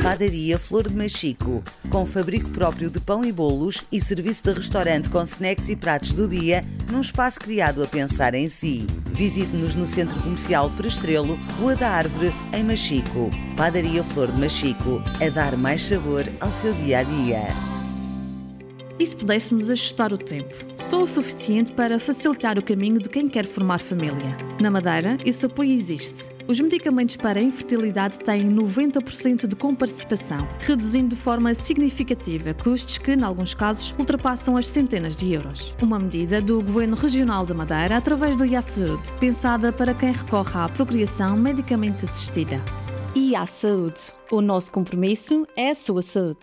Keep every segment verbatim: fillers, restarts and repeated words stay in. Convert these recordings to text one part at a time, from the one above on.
Padaria Flor de Machico, com fabrico próprio de pão e bolos e serviço de restaurante com snacks e pratos do dia, num espaço criado a pensar em si. Visite-nos no Centro Comercial Prestrelo, Rua da Árvore, em Machico. Padaria Flor de Machico, a dar mais sabor ao seu dia-a-dia. E se pudéssemos ajustar o tempo? Só o suficiente para facilitar o caminho de quem quer formar família. Na Madeira, esse apoio existe. Os medicamentos para a infertilidade têm noventa por cento de comparticipação, reduzindo de forma significativa custos que, em alguns casos, ultrapassam as centenas de euros. Uma medida do Governo Regional da Madeira através do I A Saúde, pensada para quem recorre à procriação medicamente assistida. I A Saúde. O nosso compromisso é a sua saúde.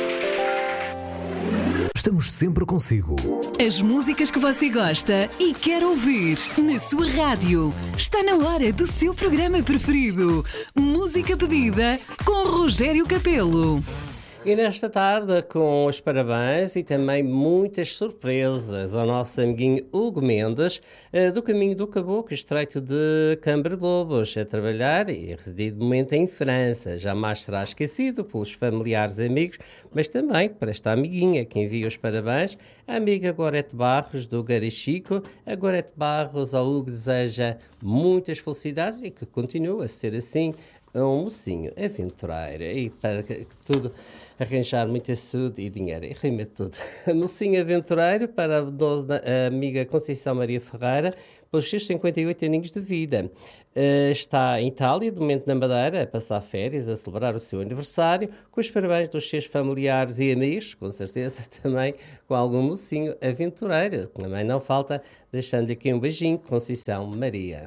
Estamos sempre consigo. As músicas que você gosta e quer ouvir na sua rádio. Está na hora do seu programa preferido. Música pedida com Rogério Capelo. E nesta tarde, com os parabéns e também muitas surpresas ao nosso amiguinho Hugo Mendes, do Caminho do Caboclo, estreito de Câmara Lobos, a trabalhar e residir de momento em França. Jamais será esquecido pelos familiares e amigos, mas também para esta amiguinha que envia os parabéns, a amiga Gorete Barros, do Garichico. A Gorete Barros ao Hugo deseja muitas felicidades e que continue a ser assim um mocinho aventureiro e para que tudo arranjar muita saúde e dinheiro, e rima tudo. Mocinho aventureiro para a amiga Conceição Maria Ferreira, pelos seus cinquenta e oito aninhos de vida. Uh, está em Itália, de momento na Madeira, a passar férias, a celebrar o seu aniversário, com os parabéns dos seus familiares e amigos, com certeza também com algum mocinho aventureiro. Também não falta, deixando aqui um beijinho, Conceição Maria.